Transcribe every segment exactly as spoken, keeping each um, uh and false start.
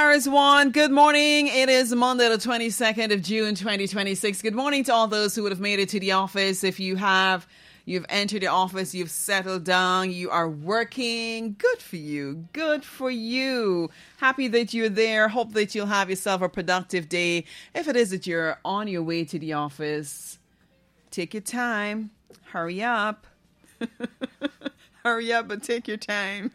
R S one, good morning. It is Monday, the twenty-second of June, twenty twenty-six. Good morning to all those who would have made it to the office. If you have, you've entered the office, you've settled down, you are working. Good for you. Good for you. Happy that you're there. Hope that you'll have yourself a productive day. If it is that you're on your way to the office, take your time. Hurry up. Hurry up and take your time.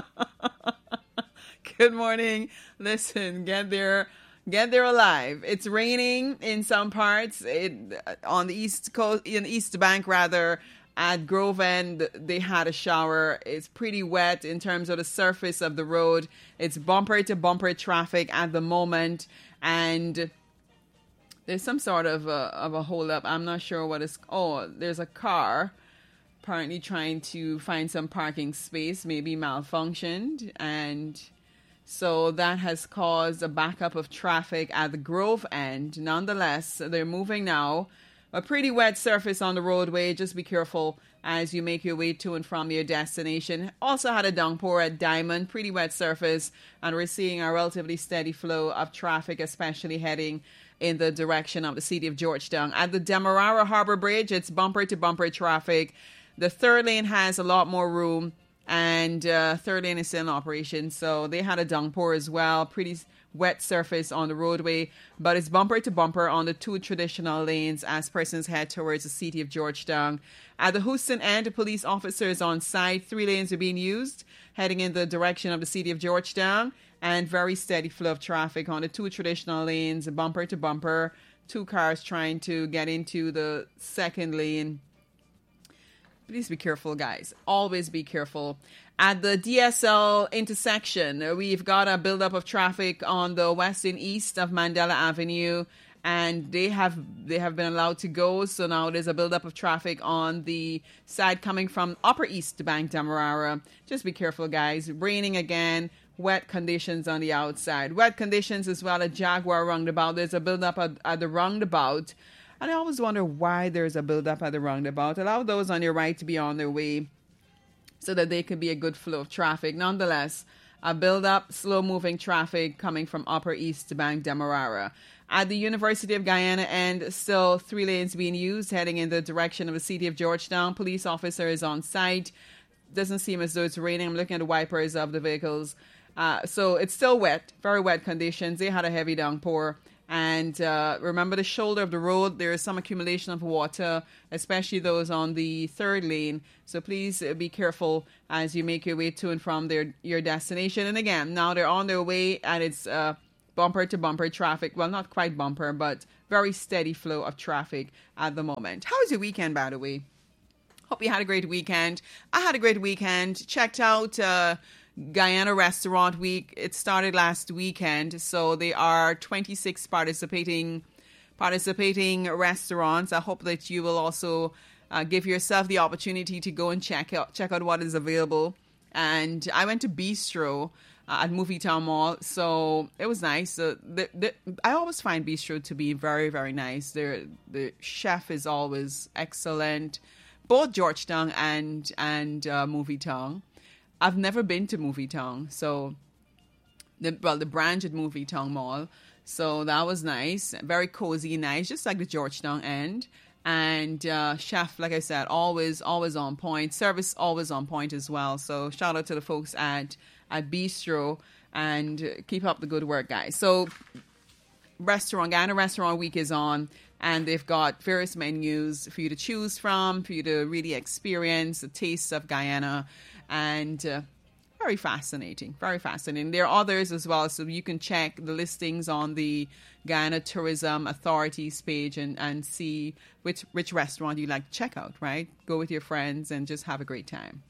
Good morning. Listen, get there, get there alive. It's raining in some parts. It, on the east coast, in the East Bank rather, at Grove End, they had a shower. It's pretty wet in terms of the surface of the road. It's bumper to bumper traffic at the moment, and there's some sort of a, of a hold up. I'm not sure what is. Oh, there's a car apparently trying to find some parking space, maybe malfunctioned, and so that has caused a backup of traffic at the Grove End. Nonetheless, they're moving now. A pretty wet surface on the roadway. Just be careful as you make your way to and from your destination. Also had a downpour at Diamond. Pretty wet surface. And we're seeing a relatively steady flow of traffic, especially heading in the direction of the city of Georgetown. At the Demerara Harbor Bridge, it's bumper-to-bumper traffic. The third lane has a lot more room. And uh, third lane is still in operation. So they had a downpour as well. Pretty wet surface on the roadway. But it's bumper to bumper on the two traditional lanes as persons head towards the city of Georgetown. At the Houston end, the police officers on site. Three lanes are being used, heading in the direction of the city of Georgetown. And very steady flow of traffic on the two traditional lanes, bumper to bumper. Two cars trying to get into the second lane. Please be careful, guys. Always be careful. At the D S L intersection, we've got a buildup of traffic on the west and east of Mandela Avenue, and they have they have been allowed to go. So now there's a buildup of traffic on the side coming from Upper East Bank, Demerara. Just be careful, guys. Raining again. Wet conditions on the outside. Wet conditions as well at Jaguar Roundabout. There's a buildup at, at the roundabout. And I always wonder why there's a build-up at the roundabout. Allow those on your right to be on their way so that there can be a good flow of traffic. Nonetheless, a build-up, slow-moving traffic coming from Upper East Bank, Demerara. At the University of Guyana end, still three lanes being used, heading in the direction of the city of Georgetown. Police officers on site. Doesn't seem as though it's raining. I'm looking at the wipers of the vehicles. Uh, so it's still wet, very wet conditions. They had a heavy downpour. And uh, remember the shoulder of the road, there is some accumulation of water, especially those on the third lane. So please be careful as you make your way to and from their, your destination. And again, now they're on their way and it's uh, bumper to bumper traffic. Well, not quite bumper, but very steady flow of traffic at the moment. How was your weekend, by the way? Hope you had a great weekend. I had a great weekend. Checked out Uh, Guyana Restaurant Week. It started last weekend, so there are twenty-six participating participating restaurants. I hope that you will also uh, give yourself the opportunity to go and check out check out what is available. And I went to Bistro uh, at Movie Town Mall, so it was nice. Uh, the, the, I always find Bistro to be very, very nice. The the chef is always excellent, both Georgetown and and uh, Movie Town. I've never been to Movie Town, so, the, well, the branch at Movie Town Mall, so that was nice, very cozy, nice, just like the Georgetown end, and uh, chef, like I said, always, always on point, service always on point as well, so shout out to the folks at, at Bistro, and keep up the good work, guys. So, restaurant, Guyana Restaurant Week is on, and they've got various menus for you to choose from, for you to really experience the taste of Guyana. And uh, very fascinating, very fascinating. There are others as well, so you can check the listings on the Guyana Tourism Authority's page and, and see which, which restaurant you like to check out, right? Go with your friends and just have a great time.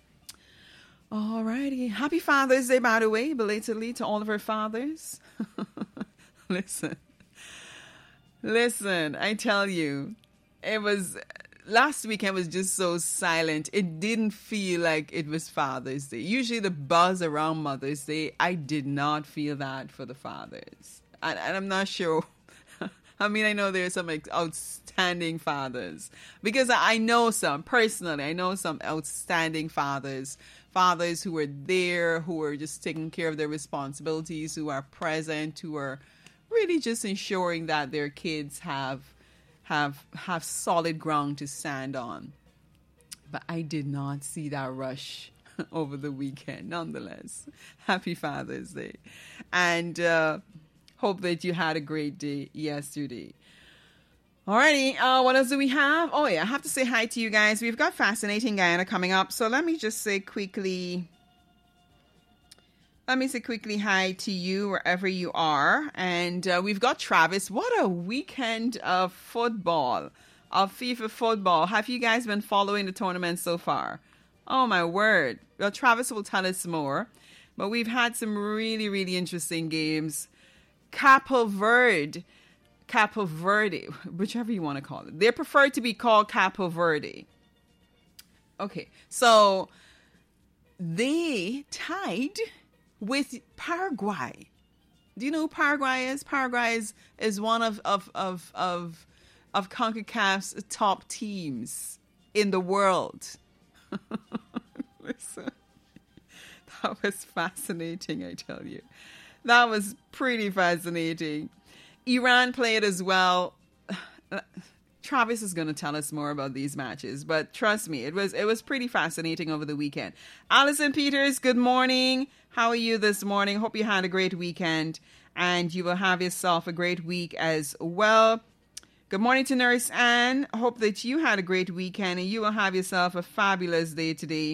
All righty. Happy Father's Day, by the way, belatedly to all of our fathers. Listen, listen, I tell you, it was... Last weekend was just so silent. It didn't feel like it was Father's Day. Usually the buzz around Mother's Day, I did not feel that for the fathers. And, and I'm not sure. I mean, I know there are some outstanding fathers. Because I know some, personally, I know some outstanding fathers fathers who are there, who are just taking care of their responsibilities, who are present, who are really just ensuring that their kids have have have solid ground to stand on. But I did not see that rush over the weekend. Nonetheless, happy Father's Day, and uh, hope that you had a great day yesterday. Alrighty, uh, what else do we have? Oh yeah, I have to say hi to you guys. We've got Fascinating Guyana coming up, so let me just say quickly, let me say quickly hi to you wherever you are. And uh, we've got Travis. What a weekend of football, of FIFA football. Have you guys been following the tournament so far? Oh my word. Well, Travis will tell us more, but we've had some really, really interesting games. Capo Verde. Capo Verde, whichever you want to call it. They prefer to be called Capo Verde. Okay, so they tied with Paraguay. Do you know who Paraguay is? Paraguay is, is one of, of, of, of, of CONCACAF's top teams in the world. Listen, that was fascinating, I tell you. That was pretty fascinating. Iran played as well. Travis is going to tell us more about these matches, but trust me, it was it was pretty fascinating over the weekend. Alison Peters, good morning. How are you this morning? Hope you had a great weekend, and you will have yourself a great week as well. Good morning to Nurse Anne. Hope that you had a great weekend, and you will have yourself a fabulous day today.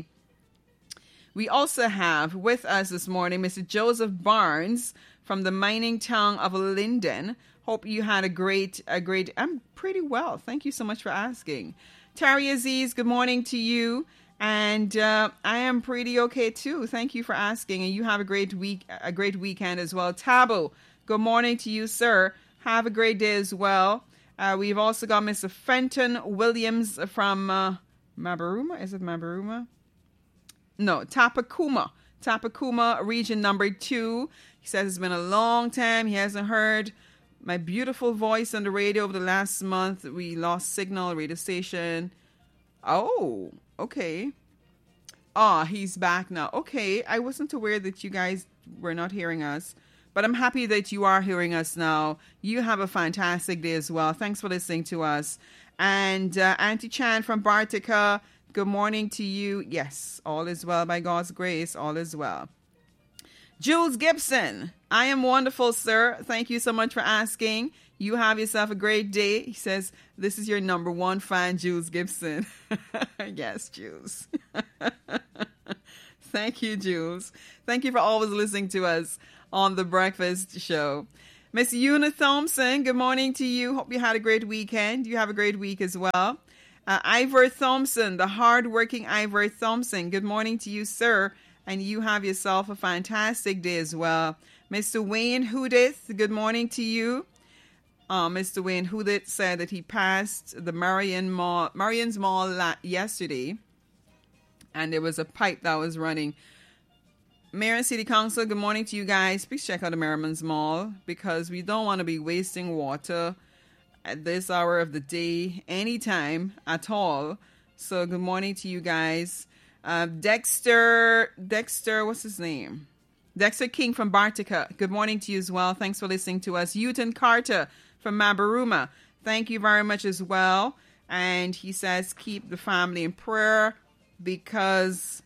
We also have with us this morning Mister Joseph Barnes from the mining town of Linden. Hope you had a great, a great, I'm pretty well. Thank you so much for asking. Tari Aziz, good morning to you. And uh, I am pretty okay too. Thank you for asking. And you have a great week, a great weekend as well. Tabo, good morning to you, sir. Have a great day as well. Uh, we've also got Mister Fenton Williams from uh, Mabaruma. Is it Mabaruma? No, Tapakuma. Tapakuma, region number two. He says it's been a long time. He hasn't heard my beautiful voice on the radio over the last month. We lost signal, radio station. Oh, okay. Ah, he's back now. Okay, I wasn't aware that you guys were not hearing us, but I'm happy that you are hearing us now. You have a fantastic day as well. Thanks for listening to us. And uh, Auntie Chan from Bartica, good morning to you. Yes, all is well by God's grace. All is well. Jules Gibson, I am wonderful, sir. Thank you so much for asking. You have yourself a great day. He says, this is your number one fan, Jules Gibson. Yes, Jules. Thank you, Jules. Thank you for always listening to us on The Breakfast Show. Miss Una Thompson, good morning to you. Hope you had a great weekend. You have a great week as well. Uh, Ivor Thompson, the hardworking Ivor Thompson. Good morning to you, sir. And you have yourself a fantastic day as well. Mister Wayne Hudith, good morning to you. Uh, Mister Wayne Hudith said that he passed the Marion Mall, Marion's Mall la- yesterday. And there was a pipe that was running. Mayor and City Council, good morning to you guys. Please check out the Merriman's Mall because we don't want to be wasting water at this hour of the day, anytime at all. So good morning to you guys. Uh, Dexter, Dexter, what's his name? Dexter King from Bartica. Good morning to you as well. Thanks for listening to us. Uton Carter from Mabaruma. Thank you very much as well. And he says, keep the family in prayer because,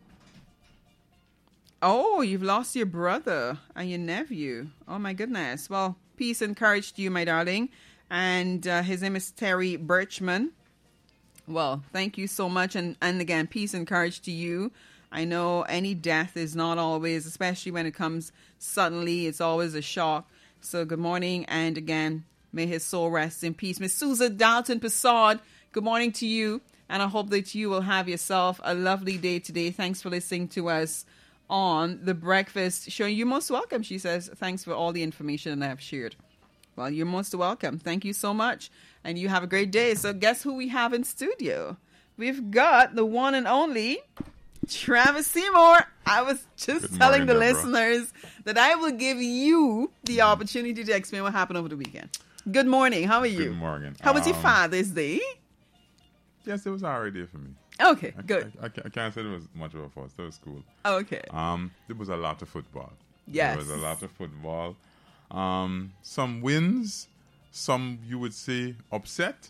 oh, you've lost your brother and your nephew. Oh my goodness. Well, peace and courage to you, my darling. And uh, his name is Terry Birchman. Well, thank you so much. And, and again, peace and courage to you. I know any death is not always, especially when it comes suddenly, it's always a shock. So good morning. And again, may his soul rest in peace. Miss Susan Dalton Passard, good morning to you. And I hope that you will have yourself a lovely day today. Thanks for listening to us on The Breakfast Show. You're most welcome, she says. Thanks for all the information that I've shared. Well, you're most welcome. Thank you so much. And you have a great day. So guess who we have in studio? We've got the one and only Travis Seymour. I was just Good telling morning, the Deborah. listeners that I will give you the opportunity to explain what happened over the weekend. Good morning. How are you? Good morning. How was your Um, Father's Day? Yes, it was already there for me. Okay, I, good. I, I, I can't say there was much of a fuss. That was cool. Okay. Um, there was a lot of football. Yes. There was a lot of football. Um, some wins, some you would say upset.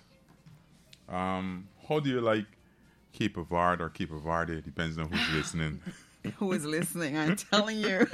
Um, how do you like Cape Verde or Cape Verde? Depends on who's listening. Who is listening? I'm telling you.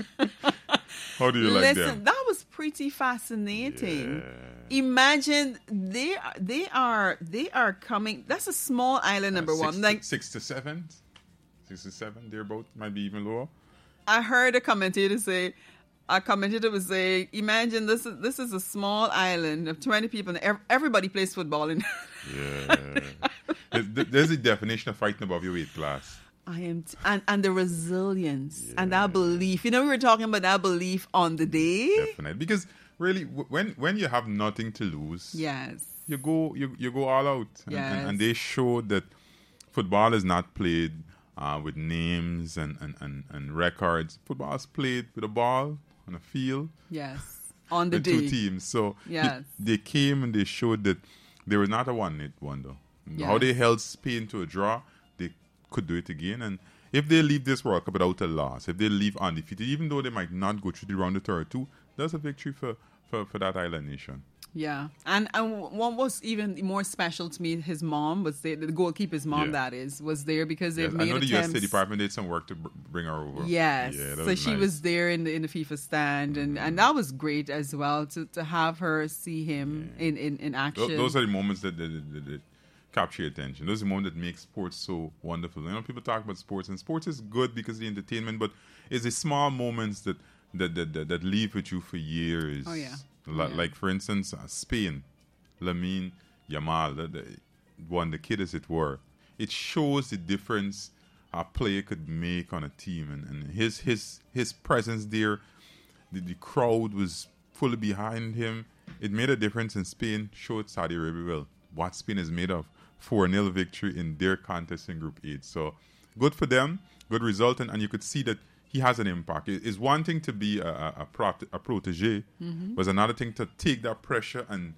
How do you like Listen, them? that was pretty fascinating. Yeah. Imagine they are, they are they are coming. That's a small island, number Uh, six one. to- Like six to seven, six to seven. They're both might be even lower. I heard a commentator say, a commentator was say, imagine this is this is a small island of twenty people, and ev- everybody plays football in. Yeah. there's, there's a definition of fighting above your weight class. I am, t- and and the resilience Yeah. and that belief. You know, we were talking about that belief on the day. Definitely, because really, w- when when you have nothing to lose, Yes. you go you you go all out, and, Yes. and, and they showed that football is not played uh, with names and, and, and, and records. Football is played with a ball on a field. Yes. On the The day. two teams. So Yes. they, they came and they showed that they were not a one-hit wonder. Yes. How they held Spain to a draw, they could do it again. And if they leave this World Cup without a loss, if they leave undefeated, even though they might not go through the round of thirty-two, that's a victory for, for, for that island nation. Yeah, and and what was even more special to me, his mom was there. The goalkeeper's mom, Yeah. that is, was there because they Yes, I made know the attempts. U S State Department did some work to br- bring her over. Yes, Yeah, that so was she nice. was there in the in the FIFA stand, and, and that was great as well to, to have her see him Yeah. in, in, in action. Tho- Those are the moments that, that, that, that capture your attention. Those are the moments that make sports so wonderful. You know, people talk about sports, and sports is good because of the entertainment, but it's the small moments that that that, that, that leave with you for years. Oh, yeah. Like, Yeah. like for instance, uh, Spain, Lamine Yamal, the, the one the kid as it were. It shows the difference a player could make on a team, and, and his his his presence there, the, the crowd was fully behind him. It made a difference in Spain. Showed Saudi Arabia well what Spain is made of. four nil victory in their contest in Group eight. So good for them, good result, and, and you could see that he has an impact. It- It's one thing to be a, a, a, prot- a protege, Mm-hmm. but it's another thing to take that pressure and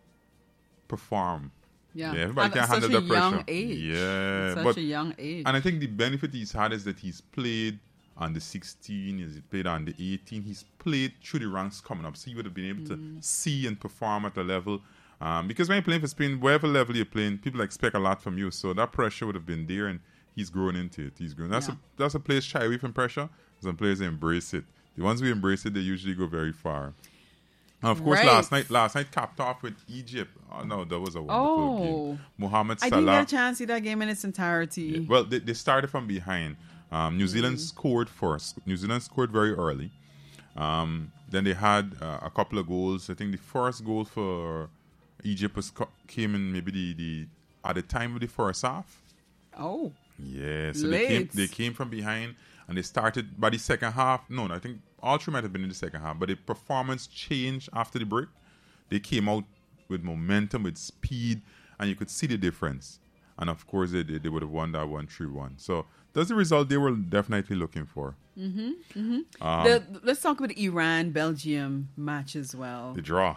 perform. yeah, everybody And can at handle such the a pressure. young age. Yeah, At such but a young age. and I think the benefit he's had is that he's played on the sixteen, he's played on the eighteen, he's played through the ranks coming up. So he would have been able Mm-hmm. to see and perform at a level. Um, because when you're playing for Spain, whatever level you're playing, people expect a lot from you. So that pressure would have been there, and he's grown into it. He's grown. That's Yeah. a that's a players shy away from pressure. Some players embrace it. The ones who embrace it, they usually go very far. And of course, Right. last night, last night capped off with Egypt. Oh no, that was a wonderful Oh. game. Mohamed I Salah. didn't get a chance to see that game in its entirety. Well, they, they started from behind. Um, New Zealand Mm-hmm. scored first. New Zealand scored very early. Um, then they had uh, a couple of goals. I think the first goal for Egypt was co- came in maybe the, the at the time of the first half. Oh, Yeah, so they came, Late. they came from behind and they started by the second half. No, no, I think all three might have been in the second half, but the performance changed after the break. They came out with momentum, with speed, and you could see the difference. And of course, they, they, they would have won that one three one. So that's the result they were definitely looking for. Um, the, let's talk about the Iran Belgium match as well. The draw.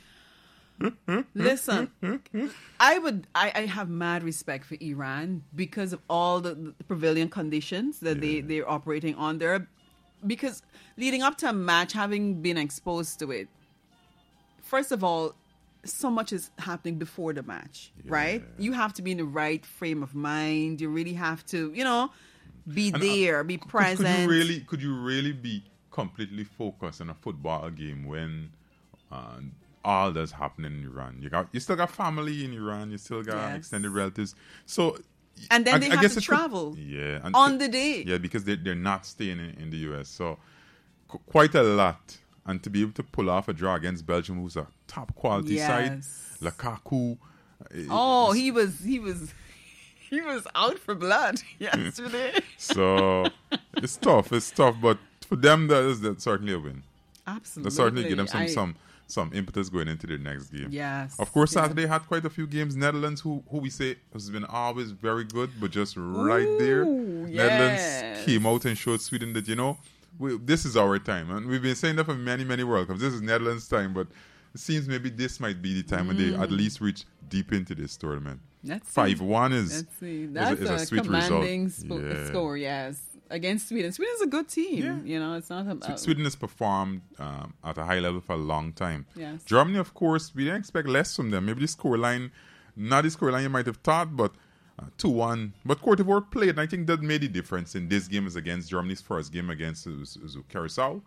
Listen, I would, I, I have mad respect for Iran because of all the, the prevailing conditions that they, Yeah. they're operating on there. Because leading up to a match, having been exposed to it, first of all, so much is happening before the match, right? Yeah. You have to be in the right frame of mind. You really have to, you know, be And, uh, there, be Could- present. Could you really, could you really be completely focused on a football game when uh, all that's happening in Iran? You got, you still got family in Iran. You still got Yes. extended relatives. So, And then I- they I have guess to it could- travel yeah, and on to- the day. Yeah, because they they're not staying in, in the U S. So qu- quite a lot, and to be able to pull off a draw against Belgium, who's a top quality side, Yes. Lukaku. it- Oh, it's- he was he was he was out for blood yesterday. So it's tough. It's tough, but for them, that is that's certainly a win. Absolutely. That certainly give them some I- some some impetus going into their next game. Yes. Of course, yeah. Saturday had quite a few games. Netherlands, who who we say has been always very good, but just right there. Ooh, Netherlands yes. came out and showed Sweden that, you know, we, this is our time. And we've been saying that for many, many World Cups. This is Netherlands' time, but it seems maybe this might be the time when they at least reach deep into this tournament. Let's see. five one is, Let's see. That's is a, is a, a, sweet commanding result. sp- Yeah. score, yes. Against Sweden. Sweden's a good team. Yeah. You know, it's not about... Sweden has performed um, at a high level for a long time. Yes. Germany, of course, we didn't expect less from them. Maybe the scoreline, not the scoreline you might have thought, but uh, two one. But Cote d'Ivoire played, and I think that made a difference in this game as against Germany's first game against uh, uh, Curacao.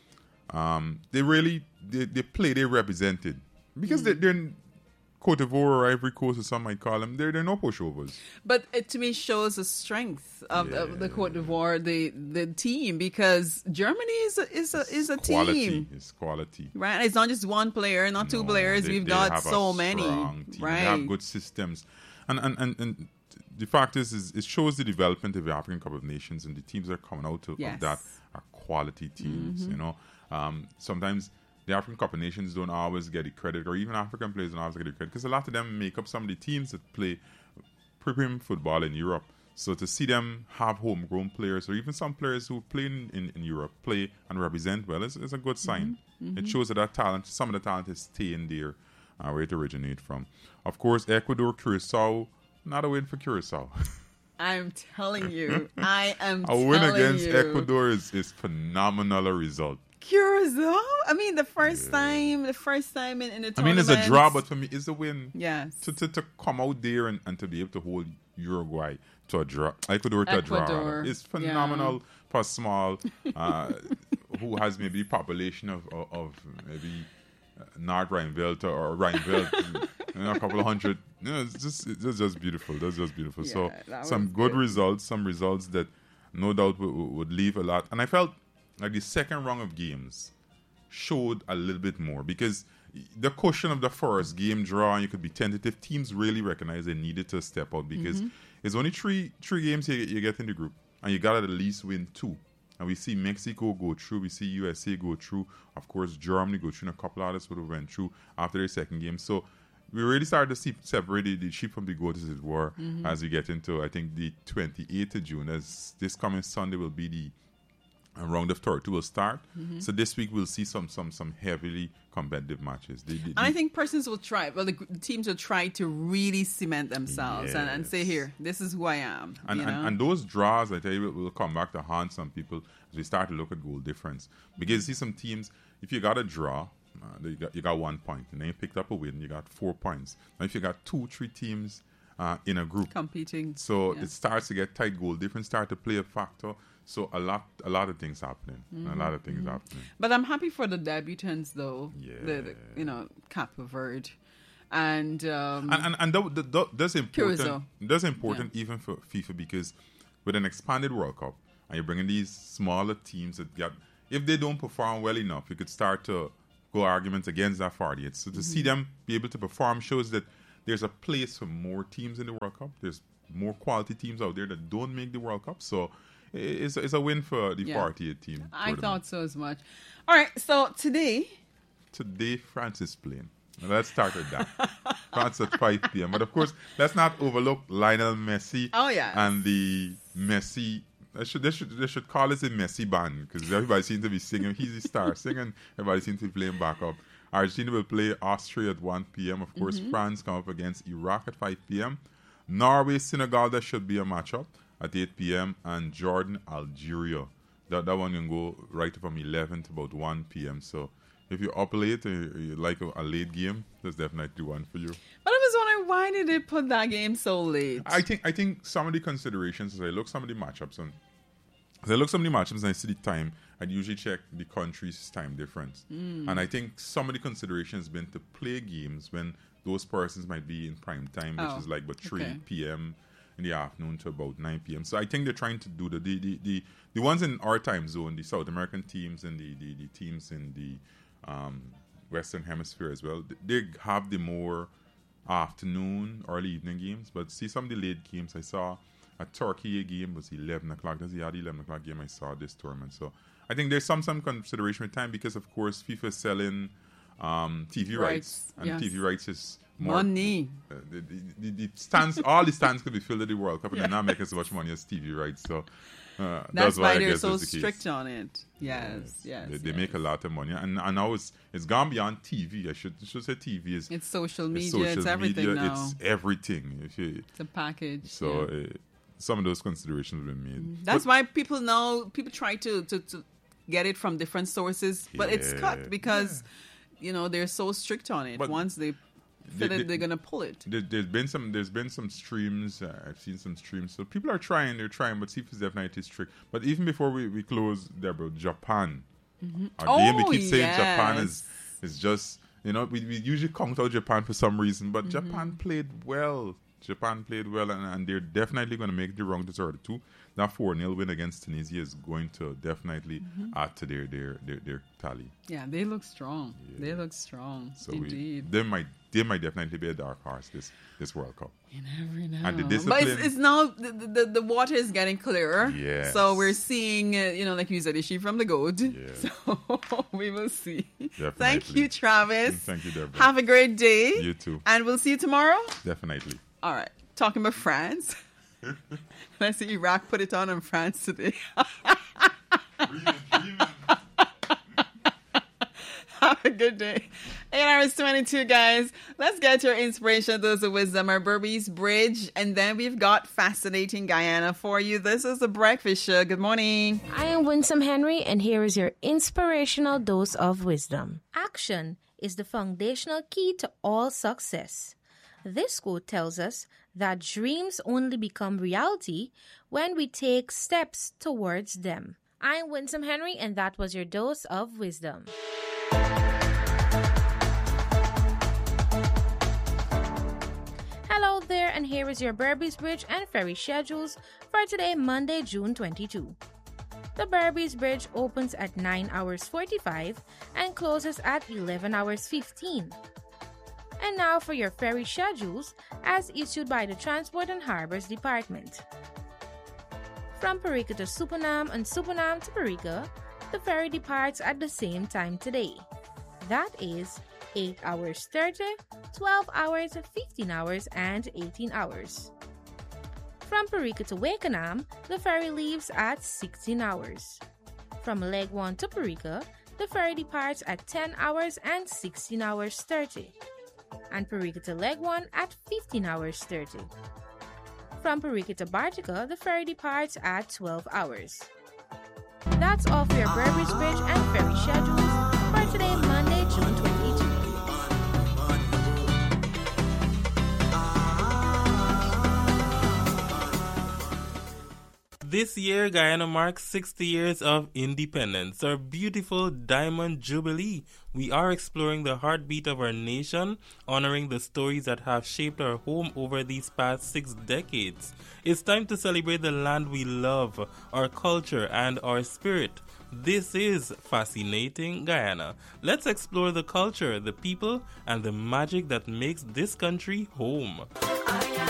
Um, they really, they, they played, they represented. Because mm. they, they're in Cote d'Ivoire or Ivory Coast, as some might call them, they're, they're no pushovers. But it to me shows the strength of, Yeah. of the Cote d'Ivoire, the the team, because Germany is a, is a, is a quality. team. It's quality. Right? And it's not just one player, not two No, players. they- We've they got have a so many. strong team. Right. They have good systems. And, and, and, and the fact is, is, it shows the development of the African Cup of Nations, and the teams that are coming out of, Yes. of that are quality teams. Mm-hmm. You know, um, sometimes the African Cup of Nations don't always get the credit, or even African players don't always get the credit, because a lot of them make up some of the teams that play premium football in Europe. So to see them have homegrown players, or even some players who play in, in, in Europe, play and represent well, is, is a good sign. Mm-hmm. It shows that, that talent, some of the talent is staying there, uh, where it originated from. Of course, Ecuador, Curacao, not a win for Curacao. I'm telling you. I am A telling win against you. Ecuador is, is phenomenal a result. Curacao? I mean, the first time, the first time in, in the I tournament. mean, it's a draw, but for me, it's a win. Yes. To, to, to come out there and, and to be able to hold Uruguay to a draw, Ecuador to Ecuador, a draw, rather, is phenomenal yeah. for small, uh, who has maybe a population of, of, of maybe uh, not Rheinveld or Rheinveld, you know, a couple of hundred. You know, it's just it's just beautiful. That's just beautiful. Yeah, so that some was good good. results, some results that no doubt would, would leave a lot. And I felt like the second round of games showed a little bit more, because the cushion of the first game draw, and you could be tentative. Teams really recognized they needed to step out, because Mm-hmm. it's only three three games you, you get in the group, and you got to at least win two. And we see Mexico go through, we see U S A go through, of course Germany go through, and a couple others would have went through after their second game. So we really started to see separate the, the sheep from the goat, as it were, Mm-hmm. as we get into, I think, the twenty-eighth of June. As this coming Sunday will be the a round of thirty-two will start. Mm-hmm. So this week we'll see some some some heavily competitive matches. The, the, And I the- think persons will try, well, the, g- the teams will try to really cement themselves and, and say, Yes. here, this is who I am. and, you and, know? and those draws, I tell you, will, will come back to haunt some people as we start to look at goal difference. Because you see some teams, if you got a draw, uh, you got you got one point, and then you picked up a win, you got four points. Now if you got two, three teams uh, in a group, Competing. so yeah. it starts to get tight. Goal difference start to play a factor. So a lot, a lot of things happening. A lot of things happening. But I'm happy for the debutants, though. Yeah. The, the you know, Cape Verde. And, um, And and, and that, that, that- that's important. Curacao. That's important even for FIFA, because with an expanded World Cup, and you're bringing these smaller teams that get, if they don't perform well enough, you could start to go arguments against that forty-eight. So to see them be able to perform shows that there's a place for more teams in the World Cup. There's more quality teams out there that don't make the World Cup. So i- it's, it's a win for the Yeah. forty-eight team. I for them. thought so as much. All right, so today, Today, France is playing. Now, let's start with that. France at five p.m. But of course, let's not overlook Lionel Messi. Oh, yes. And the Messi. They should, they should, they should call it a Messi band, because everybody seems to be singing. He's the star singing. Everybody seems to be playing backup. Argentina will play Austria at one p.m. Of course, Mm-hmm. France come up against Iraq at five p.m. Norway, Senegal, that should be a matchup at eight p.m. And Jordan, Algeria. That, that one can go right from eleven to about one p.m. So if you're up late and you like a, a late game, that's definitely one for you. but I was wondering, why did they put that game so late? I think I think some of the considerations, as I look some of the matchups, and as I look some of the matchups and I see the time, I'd usually check the country's time difference. And I think some of the considerations been to play games when those persons might be in prime time, which Oh, is like about three okay. p.m. in the afternoon to about nine p.m. So I think they're trying to do the the, the, the, the ones in our time zone, the South American teams and the, the, the teams in the um, Western Hemisphere as well. They have the more afternoon, early evening games, but see some of the late games. I saw a Turkey game was eleven o'clock. That's the other eleven o'clock game I saw this tournament. So I think there's some some consideration with time, because of course FIFA is selling um, T V rights, Rights, and yes. T V rights is more money. Uh, the, the, the stands, all the stands could be filled at the World Cup, and Yeah. they're not making as much money as T V rights. So uh, That's, that's, why I they're guess so is the case. strict on it. Yes, yes. They, they yes. make a lot of money, and and now it's it's gone beyond T V. I should should say T V is It's social media. it's, social It's everything media, now. It's everything. If you, It's a package. so yeah. uh, some of those considerations have been made. That's But- why people now people try to, to, to get it from different sources, but it's Yeah. cut because you know they're so strict on it. But Once they they- fit it, they- they're gonna pull it. There, there's been some. There's been some streams. Uh, I've seen some streams. So people are trying. They're trying, but C F I is definitely strict. But even before we, we close, Deborah, Japan. Our Oh, game, we keep saying Japan yes. is is just. You know, we, we usually count out Japan for some reason, but Mm-hmm. Japan played well. Japan played well, and, and they're definitely going to make the wrong decision too. That four nil win against Tunisia is going to definitely Mm-hmm. add to their their their, their tally. Yeah, they look strong. They look strong. So we, Indeed. they might they might definitely be a dark horse this this World Cup. You never know. And the but discipline- it's, it's now the, the the water is getting clearer. Yes. So we're seeing, uh, you know, like you said, the sheep from the goat. Yeah. So we will see. Thank Definitely. you, Travis. Thank you, Deborah. Have a great day. You too. And we'll see you tomorrow. Definitely. All right. Talking about France. Let's see, Iraq put it on in France today. Have a good day. eight hours twenty-two, guys. Let's get your inspiration, those of wisdom, our Berbice Bridge, and then we've got fascinating Guyana for you. This is the Breakfast Show. Good morning. I am Winsome Henry, and here is your inspirational dose of wisdom. Action is the foundational key to all success. This quote tells us that dreams only become reality when we take steps towards them. I'm Winsome Henry, and that was your dose of wisdom. Hello there, and here is your Berbice Bridge and ferry schedules for today, Monday, June twenty-second. The Berbice Bridge opens at nine hours forty-five and closes at eleven hours fifteen. And now for your ferry schedules as issued by the Transport and Harbors Department. From Parika to Supanam and Supanam to Parika, the ferry departs at the same time today. That is eight hours thirty, twelve hours, fifteen hours, and eighteen hours. From Parika to Wakenham, the ferry leaves at sixteen hours. From Leg one to Parika, the ferry departs at ten hours and sixteen hours thirty. And Parika to Leg one at fifteen hours thirty. From Parika to Bartica, the ferry departs at twelve hours. That's all for your Burbridge Bridge and ferry schedules for today, Monday, June twenty-second. This year, Guyana marks sixty years of independence, our beautiful Diamond Jubilee. We are exploring the heartbeat of our nation, honoring the stories that have shaped our home over these past six decades. It's time to celebrate the land we love, our culture, and our spirit. This is Fascinating Guyana. Let's explore the culture, the people, and the magic that makes this country home.